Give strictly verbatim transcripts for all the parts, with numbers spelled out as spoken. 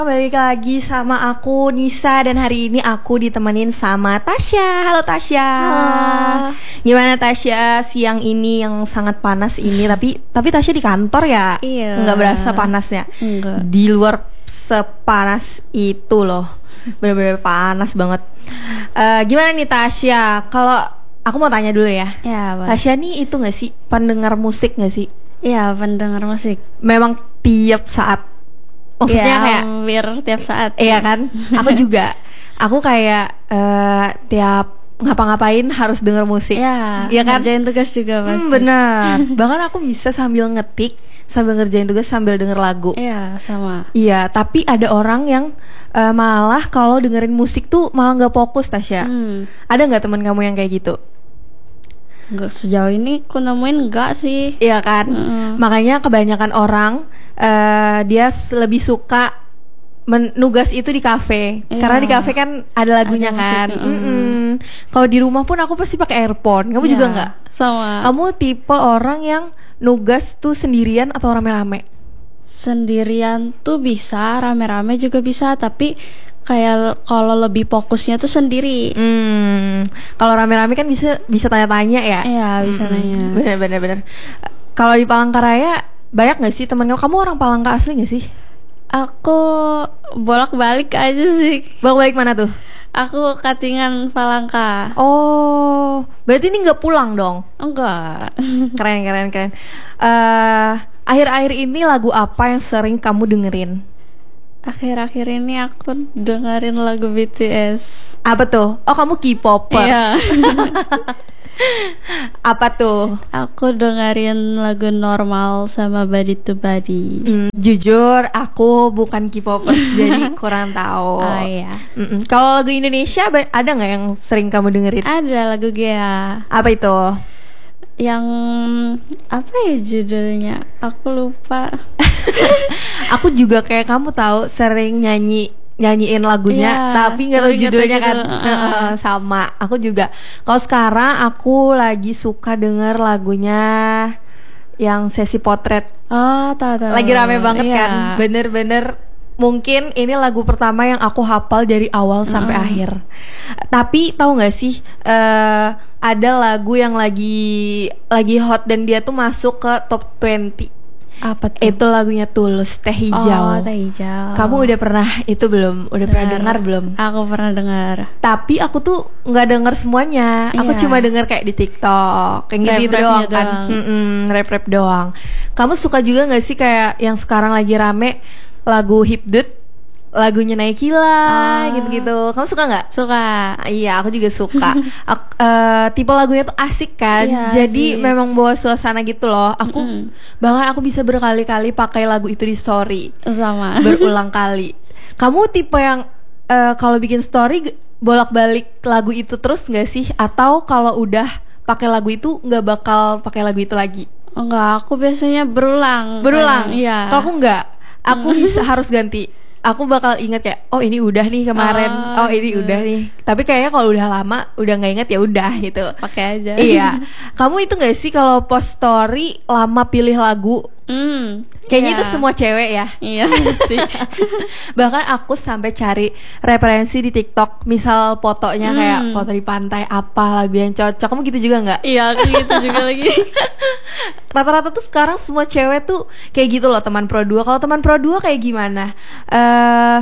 Balik lagi sama aku Nisa dan hari ini aku ditemenin sama Tasya. Halo Tasya. Halo. Gimana Tasya siang ini yang sangat panas ini? Tapi tapi Tasya di kantor ya? Iya. Nggak berasa panasnya? Enggak. Di luar sepanas itu loh. Bener-bener panas banget. Uh, gimana nih Tasya? Kalau aku mau tanya dulu ya. Ya, boleh. Tasya nih itu nggak sih pendengar musik nggak sih? Iya, pendengar musik. Memang tiap saat. Maksudnya ya, kayak hampir tiap saat. iya kan? Aku juga. Aku kayak uh, tiap ngapa-ngapain harus denger musik. Iya, iya kan? Ngerjain tugas juga pasti. Hmm, benar. Bahkan aku bisa sambil ngetik, sambil ngerjain tugas, sambil denger lagu. Iya, sama. Iya, tapi ada orang yang uh, malah kalau dengerin musik tuh malah nggak fokus, Tasya. Hmm. Ada nggak teman kamu yang kayak gitu? Enggak, sejauh ini aku nemuin enggak sih. Iya kan? Mm-mm. Makanya kebanyakan orang uh, dia lebih suka menugas itu di kafe. Iya. Karena di kafe kan ada lagunya Ada kan. musik, Mm-mm. Kalau di rumah pun aku pasti pakai earphone. Kamu Iya, juga nggak? sama. Kamu tipe orang yang nugas tuh sendirian atau rame-rame? Sendirian tuh bisa, rame-rame juga bisa, tapi kayak kalau lebih fokusnya tuh sendiri. Hmm, kalau rame-rame kan bisa bisa tanya-tanya ya. Iya, bisa Mm-mm. nanya. Bener-bener bener. Kalau di Palangkaraya banyak nggak sih temen kamu? Kamu orang Palangka asli nggak sih? Aku bolak-balik aja sih. Balik-balik mana tuh? Aku Katingan Palangka. Oh, berarti ini nggak pulang dong? Enggak. Keren keren keren. Eh, akhir-akhir ini lagu apa yang sering kamu dengerin? Akhir-akhir ini aku dengerin lagu B T S. Apa tuh? Oh, kamu K-popers. Iya. Apa tuh? Aku dengerin lagu Normal sama Body to Body. Hmm, jujur, aku bukan K-popers jadi kurang tahu. Oh iya. Mm-mm. Kalau lagu Indonesia ba- ada nggak yang sering kamu dengerin? Ada lagu Gea. Apa itu? Yang apa ya judulnya? Aku lupa. Aku juga kayak kamu tahu sering nyanyi nyanyiin lagunya, Iya, tapi nggak tahu tapi nggak tahu judulnya kan. judul, uh. Heeh, sama. Aku juga. Kalau sekarang aku lagi suka denger lagunya yang Sesi Potret. Oh, tahu tahu. Lagi rame banget Iya. kan. Bener-bener mungkin ini lagu pertama yang aku hafal dari awal sampai Uh-uh. akhir. Tapi tahu nggak sih eh, ada lagu yang lagi lagi hot dan dia tuh masuk ke top dua puluh. Apa tuh? Itu lagunya Tulus, Teh Hijau. Oh, Teh Hijau. Kamu udah pernah itu belum? Udah pernah dengar belum? Aku pernah dengar. Tapi aku tuh nggak denger semuanya. Aku Iya. cuma denger kayak di TikTok, kayak gitu Rap-rapnya doang kan. doang. Mm-mm, rap-rap doang. Kamu suka juga nggak sih kayak yang sekarang lagi rame lagu Hipdut, lagunya Naikila, Oh. gitu-gitu. Kamu suka nggak? Suka. Ah, iya, aku juga suka. Ak- eh, tipe lagunya tuh asik kan. Iya Jadi sih. memang bawa suasana gitu loh. Aku Mm-mm. bahkan aku bisa berkali-kali pakai lagu itu di story. Sama. Berulang kali. Kamu tipe yang eh, kalau bikin story g- bolak-balik lagu itu terus nggak sih? Atau kalau udah pakai lagu itu nggak bakal pakai lagu itu lagi? Enggak, aku biasanya berulang. Berulang. Kadang, Iya. Kalau aku nggak, aku bisa harus ganti. Aku bakal inget ya, oh ini udah nih kemarin, oh, Oh, ini gitu. udah nih. Tapi kayaknya kalau udah lama, udah nggak inget ya udah gitu. Pakai aja. Iya. Kamu itu nggak sih kalau post story lama pilih lagu? Hmm. Kayaknya iya. itu semua cewek ya. Iya pasti. Bahkan aku sampai cari referensi di TikTok, misal fotonya kayak Hmm. foto di pantai apa lagu yang cocok. Kamu gitu juga nggak? Iya, aku gitu juga lagi. Rata-rata tuh sekarang semua cewek tuh kayak gitu loh teman Pro dua. Kalau teman Pro dua kayak gimana? Eh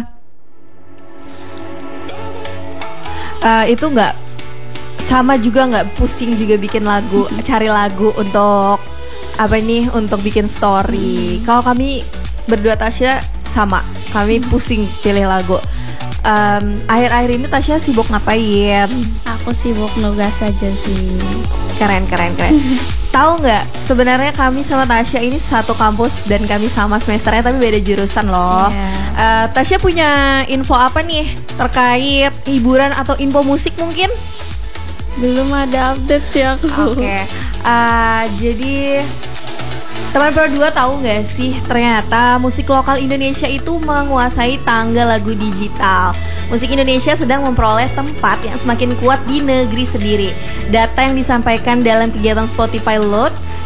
eh, itu nggak sama juga nggak pusing juga bikin lagu, cari lagu untuk apa nih untuk bikin story. Kalau kami berdua Tasya sama, kami pusing pilih lagu. Em, akhir-akhir ini Tasya sibuk ngapain? Aku sibuk nugas aja sih. Keren keren keren. Tahu nggak sebenarnya kami sama Tasya ini satu kampus dan kami sama semesternya tapi beda jurusan loh. Iya. Eh, Tasya punya info apa nih terkait hiburan atau info musik mungkin? Belum ada update sih aku. Oke. Eh, jadi teman Pro dua tahu nggak sih ternyata musik lokal Indonesia itu menguasai tangga lagu digital. Musik Indonesia sedang memperoleh tempat yang semakin kuat di negeri sendiri. Data yang disampaikan dalam kegiatan Spotify Load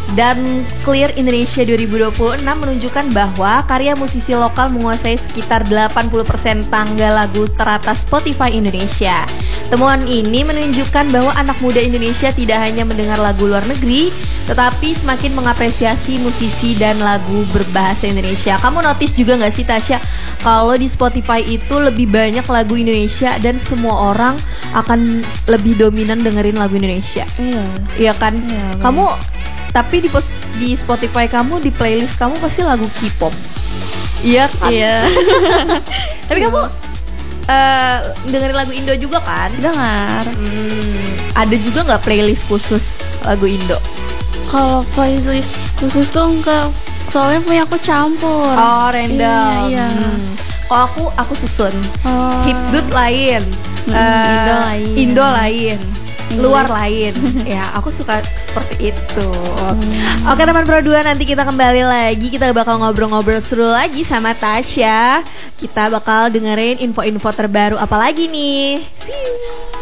Dan Clear Indonesia dua ribu dua puluh enam menunjukkan bahwa karya musisi lokal menguasai sekitar delapan puluh persen tangga lagu teratas Spotify Indonesia. Temuan ini menunjukkan bahwa anak muda Indonesia tidak hanya mendengar lagu luar negeri, tetapi semakin mengapresiasi musisi dan lagu berbahasa Indonesia. Kamu notice juga gak sih Tasya, kalau di Spotify itu lebih banyak lagu Indonesia dan semua orang akan lebih dominan dengerin lagu Indonesia. Iya. Iya kan? Iya, Kamu tapi di pos, di Spotify kamu, di playlist kamu pasti lagu K-pop. Iya kan? Iya. Tapi kamu uh, dengerin lagu Indo juga kan? Dengar. Hmm, ada juga nggak playlist khusus lagu Indo? Kalau playlist khusus tuh enggak, soalnya punya aku campur. Oh, random. Iya, iya. Hmm. Kalau aku aku susun. Oh. Hipdut lain, Hmm, uh, Indo lain. Indo lain. Inggris. Luar lain. Ya, aku suka seperti itu. Hmm. Oke teman Pro dua, nanti kita kembali lagi. Kita bakal ngobrol-ngobrol seru lagi sama Tasya. Kita bakal dengerin info-info terbaru apa lagi nih. See you.